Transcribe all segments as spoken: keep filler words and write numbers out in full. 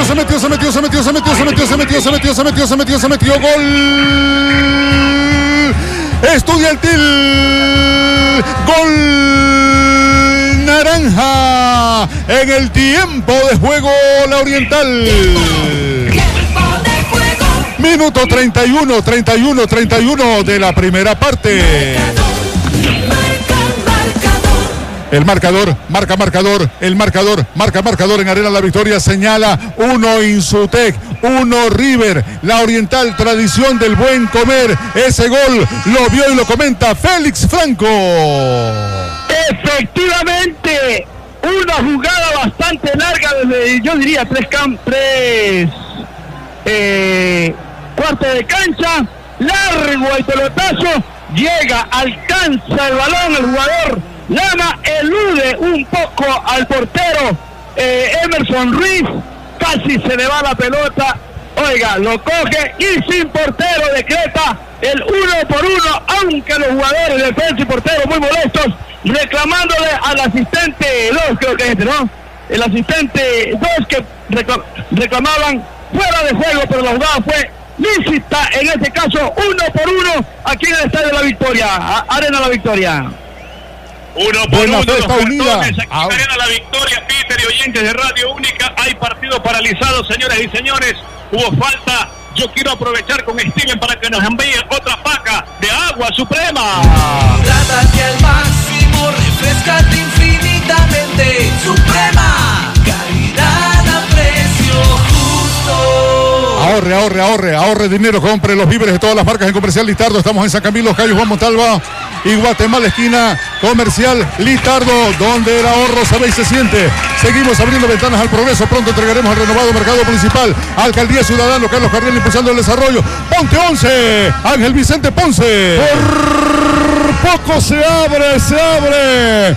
se metió, se metió, se metió, se metió, se metió, se metió, se metió, se metió, se metió, se metió, gol Estudiantil, gol naranja en el tiempo de juego La Oriental. Minuto treinta y uno, treinta y uno, treinta y uno de la primera parte. El marcador, marca marcador, el marcador, marca marcador en Arena La Victoria, señala uno Insutec, uno River, La Oriental, tradición del buen comer. Ese gol lo vio y lo comenta Félix Franco. Efectivamente, una jugada bastante larga desde, yo diría, tres, cam tres eh, cuartos de cancha, largo el pelotazo, llega, alcanza el balón, el jugador Lama elude un poco al portero eh, Emerson Ruiz, casi se le va la pelota, oiga, lo coge y sin portero decreta el uno por uno, aunque los jugadores de defensa y portero muy molestos, reclamándole al asistente dos, creo que es este, ¿no? El asistente dos que reclam reclamaban fuera de juego, pero la jugada fue lícita, en este caso uno por uno, aquí en el Estadio de La Victoria, Arena La Victoria. Uno por Buena uno, los unida. Aquí Ah. Arena La Victoria, Peter y oyentes de Radio Única. Hay partido paralizado, señoras y señores. Hubo falta. Yo quiero aprovechar con Steven para que nos envíe otra paca de agua suprema. Hidrátate al máximo, refrescate infinitamente. Suprema, calidad a precio justo. Ahorre, ahorre, ahorre, ahorre dinero, compre los víveres de todas las marcas en Comercial Listardo. Estamos en San Camilo, calle Juan Montalva y Guatemala, esquina Comercial Listardo, donde el ahorro se ve y se siente. Seguimos abriendo ventanas al progreso. Pronto entregaremos el renovado mercado municipal. Alcaldía Ciudadano, Carlos Carriel impulsando el desarrollo. Ponte once, Ángel Vicente Ponce. Por poco se abre, se abre.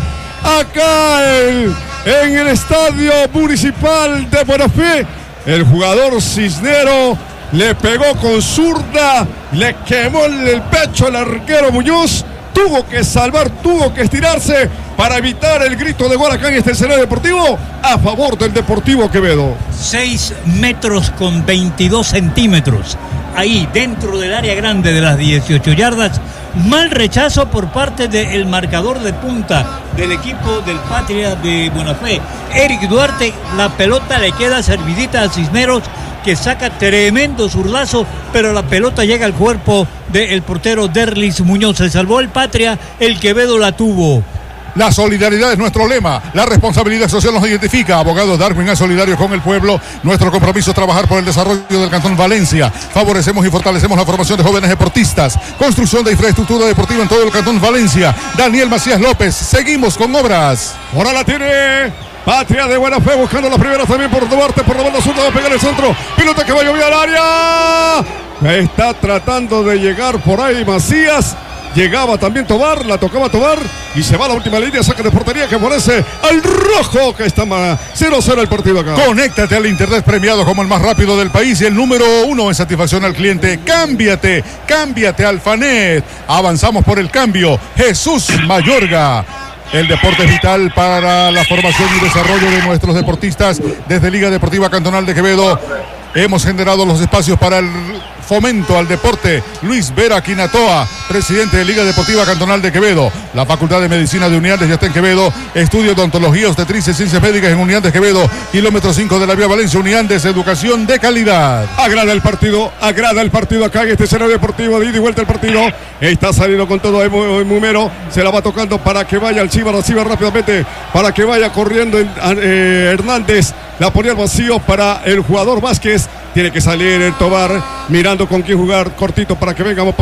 Acá el, en el Estadio Municipal de Bonafé, el jugador Cisnero le pegó con zurda, le quemó el pecho al arquero Muñoz, tuvo que salvar, tuvo que estirarse para evitar el grito de gol acá en este escenario deportivo a favor del Deportivo Quevedo. seis metros con veintidós centímetros, ahí dentro del área grande de las dieciocho yardas. Mal rechazo por parte del marcador de punta del equipo del Patria de Bonafé, Eric Duarte. La pelota le queda servidita a Cisneros, que saca tremendo zurdazo, pero la pelota llega al cuerpo del portero Derlis Muñoz. Se salvó el Patria, el Quevedo la tuvo. La solidaridad es nuestro lema, la responsabilidad social nos identifica. Abogados Darwin es solidario con el pueblo. Nuestro compromiso es trabajar por el desarrollo del Cantón Valencia. Favorecemos y fortalecemos la formación de jóvenes deportistas. Construcción de infraestructura deportiva en todo el Cantón Valencia. Daniel Macías López, seguimos con obras. Ahora la tiene Patria de Buena Fe, buscando la primera también por Duarte, por la banda zurda, va a pegar el centro. Pelota que va a llover al área. Está tratando de llegar por ahí Macías. Llegaba también Tobar, la tocaba Tobar y se va a la última línea, saca de portería que favorece al rojo, que está cero cero el partido acá. Conéctate al internet premiado como el más rápido del país y el número uno en satisfacción al cliente. Cámbiate, cámbiate al Fanet. Avanzamos por el cambio. Jesús Mayorga. El deporte es vital para la formación y desarrollo de nuestros deportistas. Desde Liga Deportiva Cantonal de Quevedo hemos generado los espacios para el fomento al deporte. Luis Vera Quinatoa, presidente de Liga Deportiva Cantonal de Quevedo. La Facultad de Medicina de Uniandes ya está en Quevedo. Estudio de Odontología, Obstetricia y Ciencias Médicas en Uniandes Quevedo. Kilómetro cinco de la Vía Valencia. Uniandes, educación de calidad. Agrada el partido, agrada el partido acá en este escenario deportivo. De ida y vuelta el partido. Está saliendo con todo el Mumero. Se la va tocando para que vaya el Chiva, reciba rápidamente. Para que vaya corriendo eh, Hernández. La ponía al vacío para el jugador Vázquez. Tiene que salir el Tobar mirando con quién jugar cortito para que vengamos.